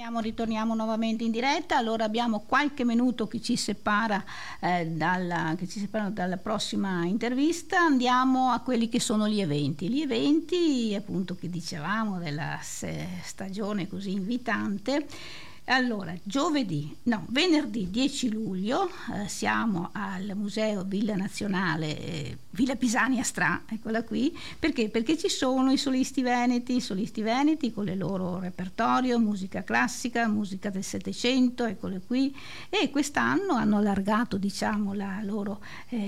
Ritorniamo nuovamente in diretta. Allora abbiamo qualche minuto che ci separa dalla prossima intervista. Andiamo a quelli che sono gli eventi appunto che dicevamo della stagione così invitante. Allora, venerdì 10 luglio siamo al Museo Villa Nazionale Villa Pisani a Stra, eccola qui, perché ci sono i solisti veneti con il loro repertorio, musica classica, musica del Settecento, eccole qui, e quest'anno hanno allargato, diciamo, le loro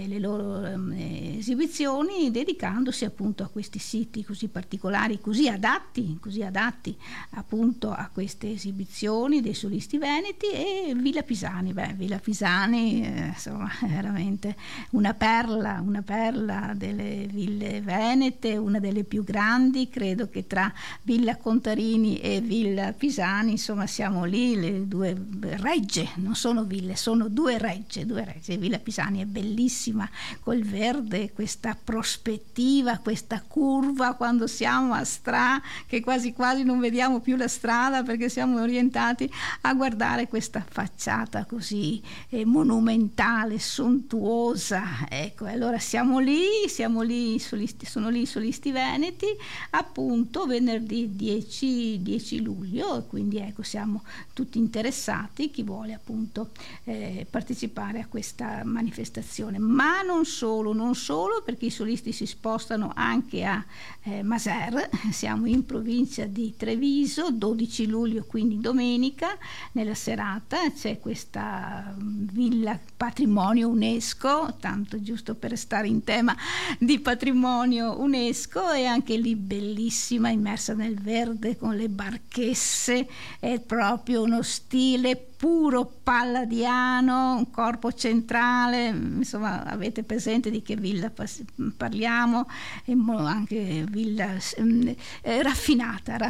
esibizioni, dedicandosi appunto a questi siti così particolari, così adatti appunto a queste esibizioni dei solisti veneti. E Villa Pisani, insomma, è veramente una perla delle ville venete, una delle più grandi. Credo che tra Villa Contarini e Villa Pisani, insomma, siamo lì, le due regge, non sono ville, sono due regge. Villa Pisani è bellissima col verde, questa prospettiva, questa curva quando siamo a Stra, che quasi non vediamo più la strada perché siamo orientati a guardare questa facciata così monumentale, sontuosa. Ecco, allora sono lì i solisti veneti, appunto venerdì 10 luglio, quindi ecco, siamo tutti interessati, chi vuole appunto partecipare a questa manifestazione. Ma non solo, perché i solisti si spostano anche a Maser, siamo in provincia di Treviso, 12 luglio, quindi domenica. Nella serata c'è questa villa patrimonio UNESCO, tanto giusto per stare in tema di patrimonio UNESCO, e anche lì bellissima, immersa nel verde con le barchesse, è proprio uno stile puro palladiano, un corpo centrale, insomma avete presente di che villa parliamo, e anche villa raffinata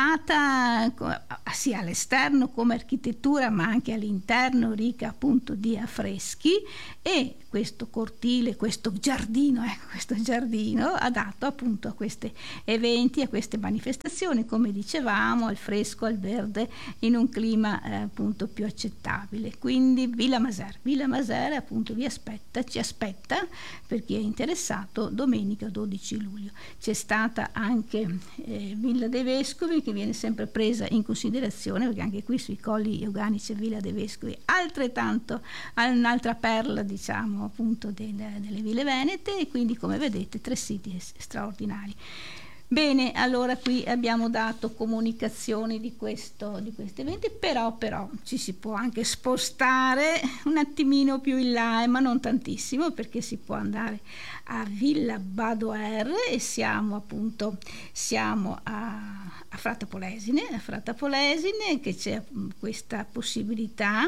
sia all'esterno come architettura, ma anche all'interno, ricca appunto di affreschi, e questo cortile, questo giardino adatto appunto a questi eventi, a queste manifestazioni, come dicevamo, al fresco, al verde, in un clima appunto più accettabile. Quindi Villa Maser appunto ci aspetta per chi è interessato domenica 12 luglio. C'è stata anche Villa dei Vescovi, che viene sempre presa in considerazione, perché anche qui sui Colli Euganici e Villa dei Vescovi altrettanto un'altra perla, diciamo, appunto delle ville venete, e quindi come vedete 3 siti straordinari. Bene, allora qui abbiamo dato comunicazioni di questi eventi, però ci si può anche spostare un attimino più in là, ma non tantissimo, perché si può andare a Villa Badoer e siamo a Frattapolesine, che c'è questa possibilità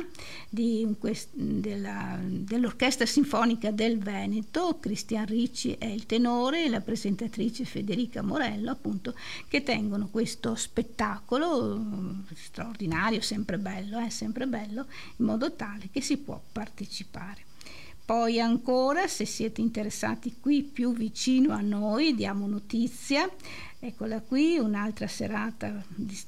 dell'Orchestra Sinfonica del Veneto. Cristian Ricci è il tenore e la presentatrice Federica Morello, appunto, che tengono questo spettacolo straordinario, sempre bello, in modo tale che si può partecipare. Poi ancora, se siete interessati qui più vicino a noi, diamo notizia. Eccola qui, un'altra serata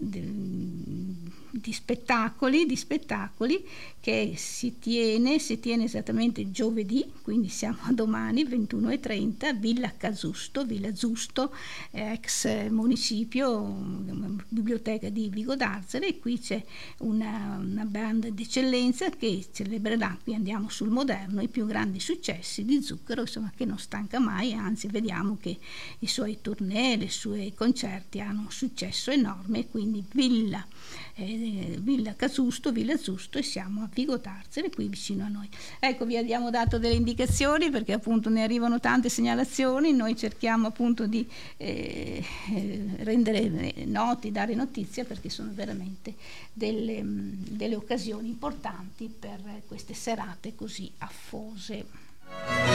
di spettacoli che si tiene esattamente giovedì, quindi siamo a domani, 21:30, Villa Giusto, ex municipio, biblioteca di Vigo d'Arzere, e qui c'è una band d'eccellenza che celebrerà, qui andiamo sul moderno, i più grandi successi di Zucchero, insomma, che non stanca mai, anzi vediamo che i suoi tournée, i suoi concerti hanno un successo enorme. Quindi Villa Giusto, e siamo a Vigo d'Arzere, qui vicino a noi. Ecco, vi abbiamo dato delle indicazioni perché appunto ne arrivano tante segnalazioni, noi cerchiamo appunto di rendere noti, dare notizia, perché sono veramente delle occasioni importanti per queste serate così affose.